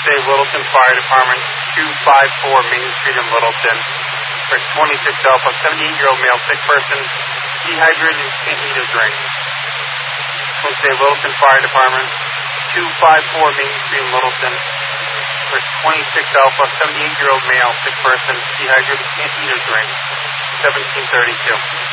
Say Littleton Fire Department, 254 Main Street in Littleton. For 26 Alpha, 78-year-old male, sick person, dehydrated, can't eat or drink. Say Littleton Fire Department, 254 Main Street in Littleton. For 26 Alpha, 78-year-old male, sick person, dehydrated, can't eat or drink. 1732.